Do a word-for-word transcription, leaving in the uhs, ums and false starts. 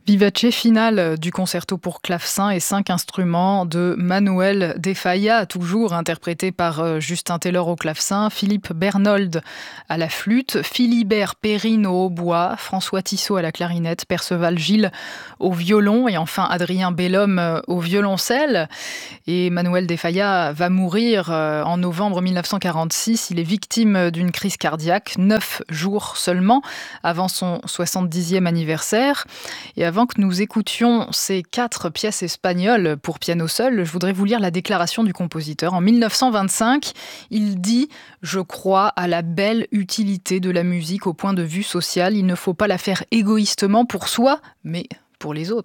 Vivace finale du concerto pour clavecin et cinq instruments de Manuel de Falla, toujours interprété par euh, Justin Taylor au clavecin, Philippe Bernold à la flûte, Philibert Perrine au hautbois, François Tissot à la clarinette, Perceval Gilles au violon et enfin Adrien Bellhomme euh, au violoncelle. Et Manuel de Falla va mourir euh, en novembre mille neuf cent quarante-six. Il est victime d'une crise cardiaque, neuf jours seulement avant son soixante-dixième anniversaire. Et avant que nous écoutions ces quatre pièces espagnoles pour piano seul, je voudrais vous lire la déclaration du compositeur. En mille neuf cent vingt-cinq, il dit « Je crois à la belle utilité de la musique au point de vue social. Il ne faut pas la faire égoïstement pour soi, mais pour les autres ».